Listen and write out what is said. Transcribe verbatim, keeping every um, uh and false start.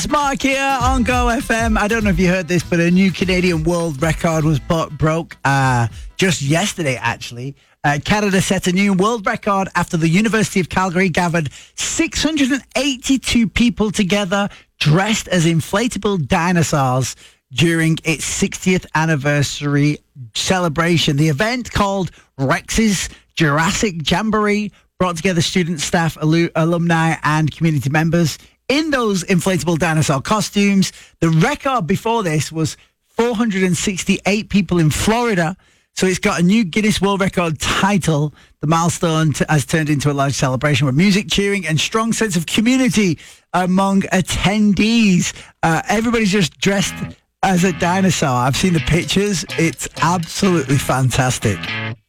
It's Mark here on Go F M. I don't know if you heard this, but a new Canadian world record was bo- broke uh, just yesterday, actually. Uh, Canada set a new world record after the University of Calgary gathered six hundred eighty-two people together dressed as inflatable dinosaurs during its sixtieth anniversary celebration. The event, called Rex's Jurassic Jamboree, brought together students, staff, alu- alumni, and community members in those inflatable dinosaur costumes. The record before this was four hundred sixty-eight people in Florida. So it's got a new Guinness World Record title. The milestone t- has turned into a large celebration with music, cheering, and strong sense of community among attendees. Uh, everybody's just dressed as a dinosaur. I've seen the pictures. It's absolutely fantastic.